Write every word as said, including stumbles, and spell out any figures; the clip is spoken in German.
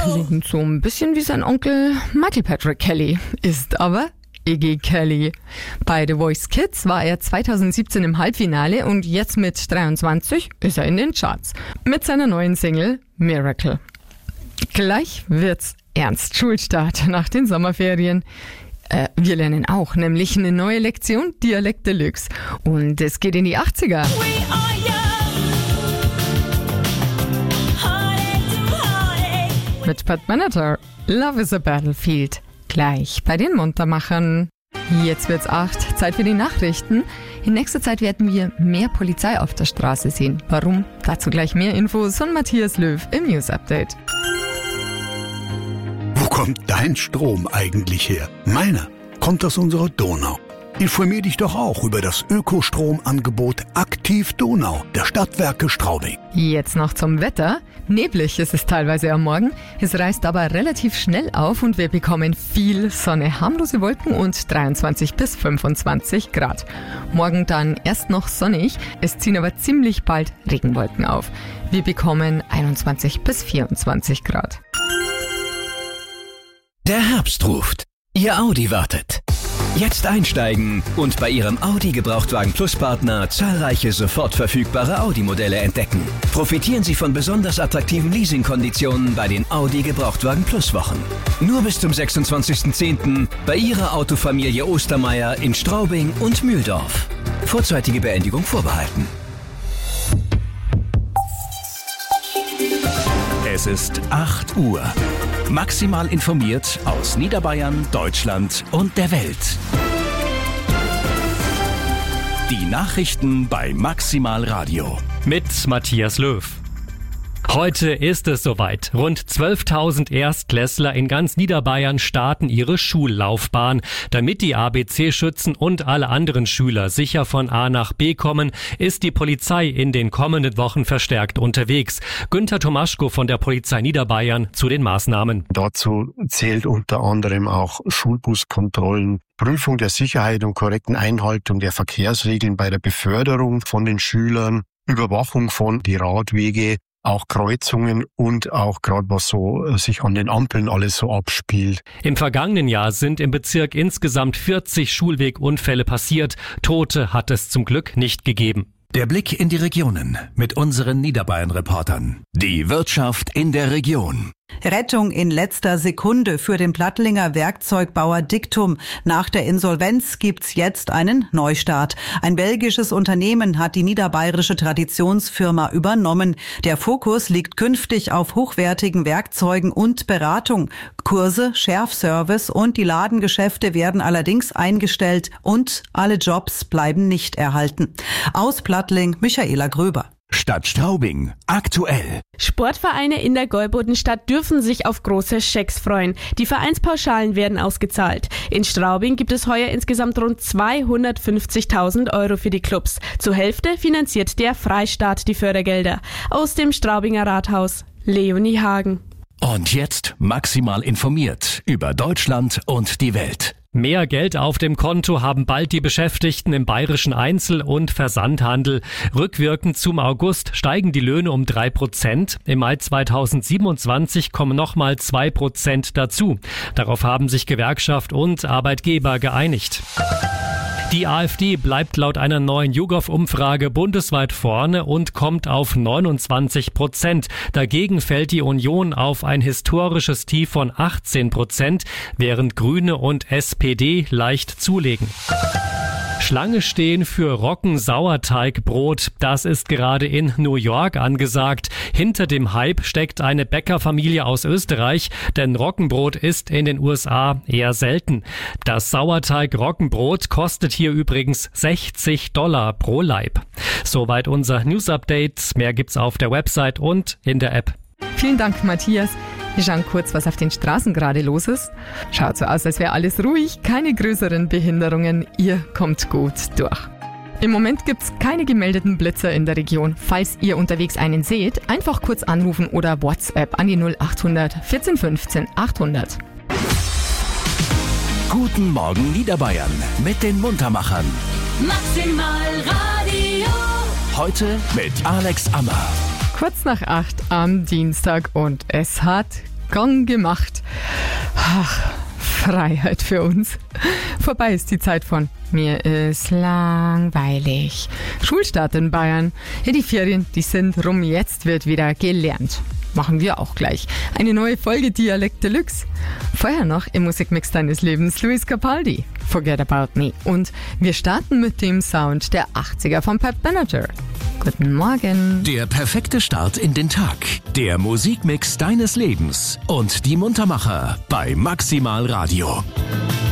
Klingt so ein bisschen wie sein Onkel Michael Patrick Kelly, ist aber Iggy Kelly. Bei The Voice Kids war er zweitausendsiebzehn im Halbfinale und jetzt mit dreiundzwanzig ist er in den Charts. Mit seiner neuen Single Miracle. Gleich wird's ernst. Schulstart nach den Sommerferien. Äh, wir lernen auch, nämlich eine neue Lektion Dialekt Deluxe. Und es geht in die achtziger. Mit Pat Benatar, Love is a Battlefield. Gleich bei den Muntermachern. Jetzt wird's acht, Zeit für die Nachrichten. In nächster Zeit werden wir mehr Polizei auf der Straße sehen. Warum? Dazu gleich mehr Infos von Matthias Löw im News Update. Wo kommt dein Strom eigentlich her? Meiner kommt aus unserer Donau. Informier dich doch auch über das Ökostromangebot Aktiv Donau der Stadtwerke Straubing. Jetzt noch zum Wetter. Neblig ist es teilweise am Morgen. Es reißt aber relativ schnell auf und wir bekommen viel Sonne, harmlose Wolken und dreiundzwanzig bis fünfundzwanzig Grad. Morgen dann erst noch sonnig, es ziehen aber ziemlich bald Regenwolken auf. Wir bekommen einundzwanzig bis vierundzwanzig Grad. Der Herbst ruft. Ihr Audi wartet. Jetzt einsteigen und bei Ihrem Audi Gebrauchtwagen Plus Partner zahlreiche sofort verfügbare Audi-Modelle entdecken. Profitieren Sie von besonders attraktiven Leasingkonditionen bei den Audi Gebrauchtwagen Plus Wochen. Nur bis zum sechsundzwanzigsten zehnten bei Ihrer Autofamilie Ostermeier in Straubing und Mühldorf. Vorzeitige Beendigung vorbehalten. Es ist acht Uhr. Maximal informiert aus Niederbayern, Deutschland und der Welt. Die Nachrichten bei Maximal Radio. Mit Matthias Löw. Heute ist es soweit. Rund zwölftausend Erstklässler in ganz Niederbayern starten ihre Schullaufbahn. Damit die A B C-Schützen und alle anderen Schüler sicher von A nach B kommen, ist die Polizei in den kommenden Wochen verstärkt unterwegs. Günther Tomaschko von der Polizei Niederbayern zu den Maßnahmen. Dazu zählt unter anderem auch Schulbuskontrollen, Prüfung der Sicherheit und korrekten Einhaltung der Verkehrsregeln bei der Beförderung von den Schülern, Überwachung von die Radwege, auch Kreuzungen und auch gerade was so sich an den Ampeln alles so abspielt. Im vergangenen Jahr sind im Bezirk insgesamt vierzig Schulwegunfälle passiert. Tote hat es zum Glück nicht gegeben. Der Blick in die Regionen mit unseren Niederbayern-Reportern. Die Wirtschaft in der Region. Rettung in letzter Sekunde für den Plattlinger Werkzeugbauer Dictum. Nach der Insolvenz gibt's jetzt einen Neustart. Ein belgisches Unternehmen hat die niederbayerische Traditionsfirma übernommen. Der Fokus liegt künftig auf hochwertigen Werkzeugen und Beratung. Kurse, Schärfservice und die Ladengeschäfte werden allerdings eingestellt und alle Jobs bleiben nicht erhalten. Aus Plattling, Michaela Gröber. Stadt Straubing. Aktuell. Sportvereine in der Gäubodenstadt dürfen sich auf große Schecks freuen. Die Vereinspauschalen werden ausgezahlt. In Straubing gibt es heuer insgesamt rund zweihundertfünfzigtausend Euro für die Clubs. Zur Hälfte finanziert der Freistaat die Fördergelder. Aus dem Straubinger Rathaus, Leonie Hagen. Und jetzt maximal informiert über Deutschland und die Welt. Mehr Geld auf dem Konto haben bald die Beschäftigten im bayerischen Einzel- und Versandhandel. Rückwirkend zum August steigen die Löhne um drei Prozent. Im Mai zweitausendsiebenundzwanzig kommen nochmal zwei Prozent dazu. Darauf haben sich Gewerkschaft und Arbeitgeber geeinigt. Die AfD bleibt laut einer neuen YouGov-Umfrage bundesweit vorne und kommt auf neunundzwanzig Prozent. Dagegen fällt die Union auf ein historisches Tief von achtzehn Prozent, während Grüne und S P D leicht zulegen. Schlange stehen für Roggensauerteigbrot. Das ist gerade in New York angesagt. Hinter dem Hype steckt eine Bäckerfamilie aus Österreich, denn Roggenbrot ist in den U S A eher selten. Das Sauerteig-Roggenbrot kostet hier übrigens sechzig Dollar pro Laib. Soweit unser News-Update. Mehr gibt's auf der Website und in der App. Vielen Dank, Matthias. Wir schauen kurz, was auf den Straßen gerade los ist. Schaut so aus, als wäre alles ruhig, keine größeren Behinderungen. Ihr kommt gut durch. Im Moment gibt's keine gemeldeten Blitzer in der Region. Falls ihr unterwegs einen seht, einfach kurz anrufen oder WhatsApp an die null achthundert vierzehn fünfzehn achthundert. Guten Morgen Niederbayern mit den Muntermachern. Maximal Radio. Heute mit Alex Ammer. Kurz nach acht am Dienstag und es hat Gong gemacht. Ach, Freiheit für uns. Vorbei ist die Zeit von mir ist langweilig. Schulstart in Bayern. Ja, die Ferien, die sind rum. Jetzt wird wieder gelernt. Machen wir auch gleich. Eine neue Folge Dialekt Deluxe. Vorher noch im Musikmix deines Lebens Luis Capaldi. Forget About Me. Und wir starten mit dem Sound der achtziger von Pat Benatar. Guten Morgen. Der perfekte Start in den Tag. Der Musikmix deines Lebens. Und die Muntermacher bei Maximal Radio.